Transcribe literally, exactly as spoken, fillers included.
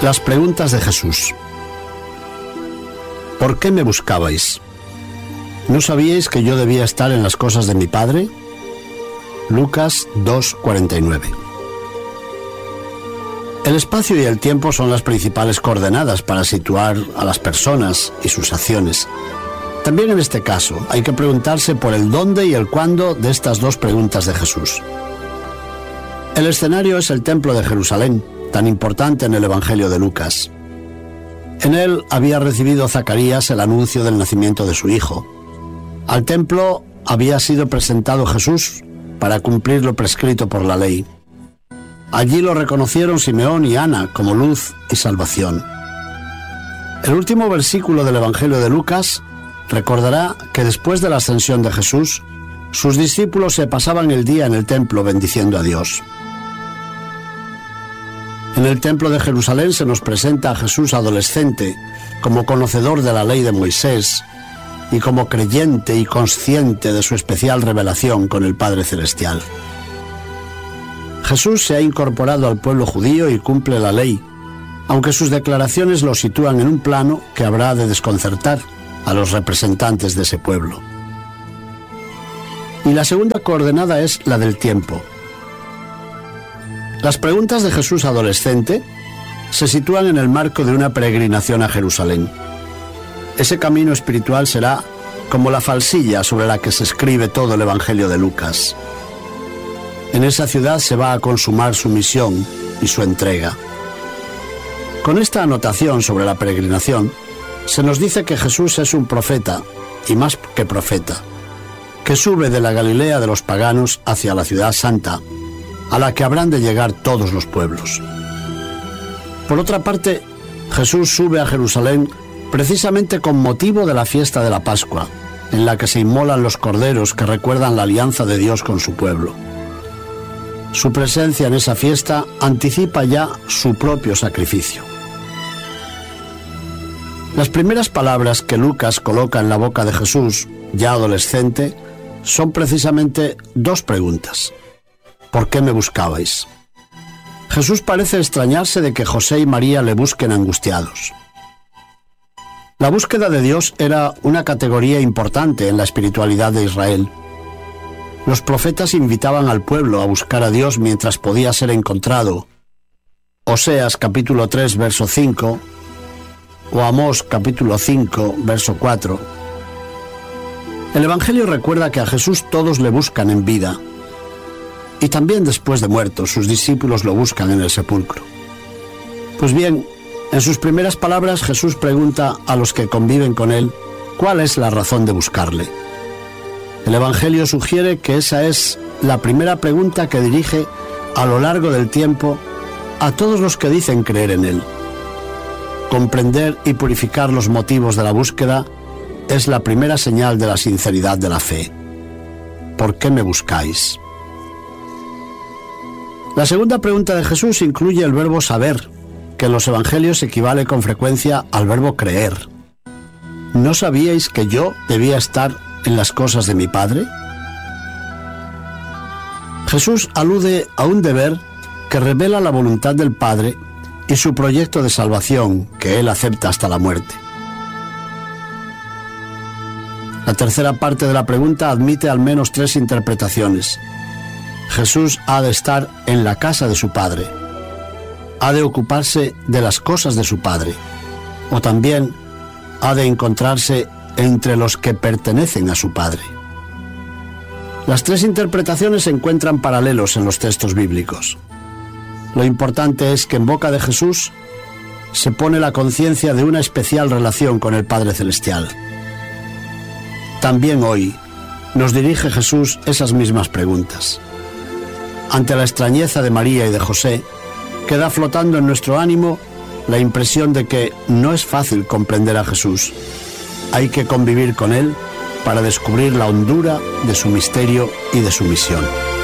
Las preguntas de Jesús. ¿Por qué me buscabais? ¿No sabíais que yo debía estar en las cosas de mi Padre? Lucas dos cuarenta y nueve. El espacio y el tiempo son las principales coordenadas para situar a las personas y sus acciones. También en este caso hay que preguntarse por el dónde y el cuándo de estas dos preguntas de Jesús. El escenario es el templo de Jerusalén, tan importante en el Evangelio de Lucas. En él había recibido Zacarías el anuncio del nacimiento de su hijo. Al templo había sido presentado Jesús para cumplir lo prescrito por la ley. Allí lo reconocieron Simeón y Ana como luz y salvación. El último versículo del Evangelio de Lucas recordará que después de la ascensión de Jesús, sus discípulos se pasaban el día en el templo bendiciendo a Dios. En el templo de Jerusalén se nos presenta a Jesús adolescente, como conocedor de la ley de Moisés y como creyente y consciente de su especial revelación con el Padre Celestial. Jesús se ha incorporado al pueblo judío y cumple la ley, aunque sus declaraciones lo sitúan en un plano que habrá de desconcertar a los representantes de ese pueblo. Y la segunda coordenada es la del tiempo. Las preguntas de Jesús adolescente se sitúan en el marco de una peregrinación a Jerusalén. Ese camino espiritual será como la falsilla sobre la que se escribe todo el Evangelio de Lucas. En esa ciudad se va a consumar su misión y su entrega. Con esta anotación sobre la peregrinación, se nos dice que Jesús es un profeta, y más que profeta, que sube de la Galilea de los paganos hacia la ciudad santa, a la que habrán de llegar todos los pueblos. Por otra parte, Jesús sube a Jerusalén precisamente con motivo de la fiesta de la Pascua, en la que se inmolan los corderos que recuerdan la alianza de Dios con su pueblo. Su presencia en esa fiesta anticipa ya su propio sacrificio. Las primeras palabras que Lucas coloca en la boca de Jesús, ya adolescente, son precisamente dos preguntas. ¿Por qué me buscabais? Jesús parece extrañarse de que José y María le busquen angustiados. La búsqueda de Dios era una categoría importante en la espiritualidad de Israel. Los profetas invitaban al pueblo a buscar a Dios mientras podía ser encontrado. Oseas capítulo tres, verso cinco, o Amós capítulo cinco, verso cuatro. El Evangelio recuerda que a Jesús todos le buscan en vida, y también después de muerto sus discípulos lo buscan en el sepulcro. Pues bien, en sus primeras palabras Jesús pregunta a los que conviven con él cuál es la razón de buscarle. El Evangelio sugiere que esa es la primera pregunta que dirige a lo largo del tiempo a todos los que dicen creer en él. Comprender y purificar los motivos de la búsqueda es la primera señal de la sinceridad de la fe. ¿Por qué me buscáis? La segunda pregunta de Jesús incluye el verbo saber, que en los evangelios equivale con frecuencia al verbo creer. ¿No sabíais que yo debía estar en las cosas de mi Padre? Jesús alude a un deber que revela la voluntad del Padre y su proyecto de salvación, que él acepta hasta la muerte. La tercera parte de la pregunta admite al menos tres interpretaciones. Jesús ha de estar en la casa de su Padre, ha de ocuparse de las cosas de su Padre, o también ha de encontrarse entre los que pertenecen a su Padre. Las tres interpretaciones se encuentran paralelos en los textos bíblicos. Lo importante es que en boca de Jesús se pone la conciencia de una especial relación con el Padre Celestial. También hoy nos dirige Jesús esas mismas preguntas. Ante la extrañeza de María y de José, queda flotando en nuestro ánimo la impresión de que no es fácil comprender a Jesús. Hay que convivir con él para descubrir la hondura de su misterio y de su misión.